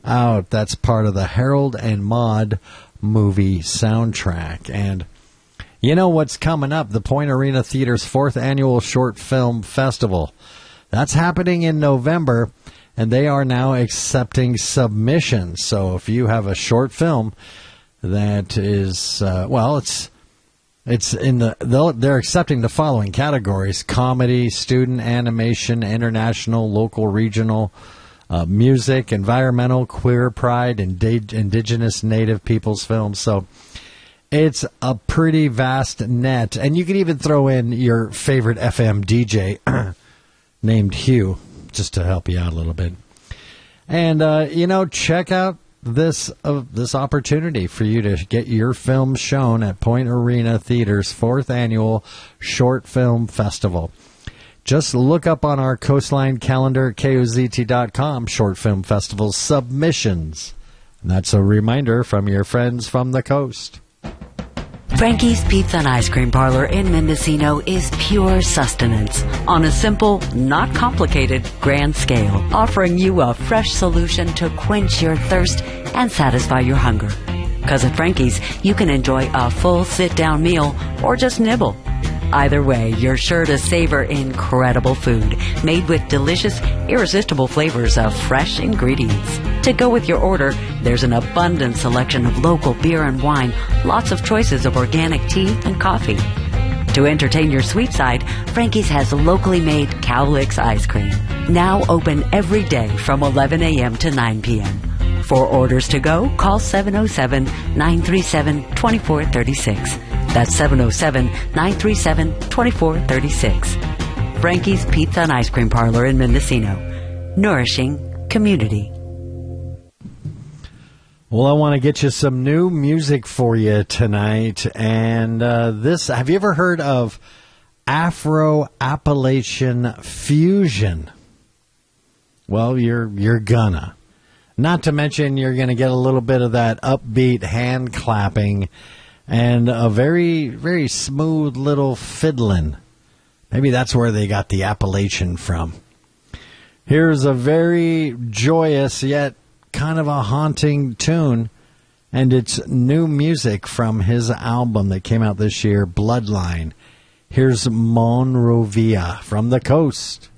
out. That's part of the Harold and Maude movie soundtrack. And you know what's coming up? The Point Arena Theater's 4th Annual Short Film Festival. That's happening in November, and they are now accepting submissions. So if you have a short film that is, they're accepting the following categories: comedy, student animation, international, local, regional, music, environmental, queer, pride, indigenous, native peoples films. So it's a pretty vast net. And you can even throw in your favorite FM DJ named Hugh, just to help you out a little bit. And, check out this opportunity for you to get your film shown at Point Arena Theater's 4th Annual Short Film Festival. Just look up on our Coastline calendar at KOZT.com, Short Film Festival submissions. And that's a reminder from your friends from the coast. Frankie's Pizza and Ice Cream Parlor in Mendocino is pure sustenance on a simple, not complicated, grand scale, offering you a fresh solution to quench your thirst and satisfy your hunger. Because at Frankie's, you can enjoy a full sit-down meal or just nibble. Either way, you're sure to savor incredible food made with delicious, irresistible flavors of fresh ingredients. To go with your order, there's an abundant selection of local beer and wine, lots of choices of organic tea and coffee. To entertain your sweet side, Frankie's has locally made Cowlicks ice cream, now open every day from 11 a.m. to 9 p.m. For orders to go, call 707-937-2436. That's 707-937-2436. Frankie's Pizza and Ice Cream Parlor in Mendocino. Nourishing community. Well, I want to get you some new music for you tonight. And have you ever heard of Afro-Appalachian Fusion? Well, you're gonna. Not to mention you're going to get a little bit of that upbeat hand clapping and a very, very smooth little fiddling. Maybe that's where they got the Appalachian from. Here's a very joyous yet kind of a haunting tune, and it's new music from his album that came out this year, Bloodline. Here's Monrovia from the coast.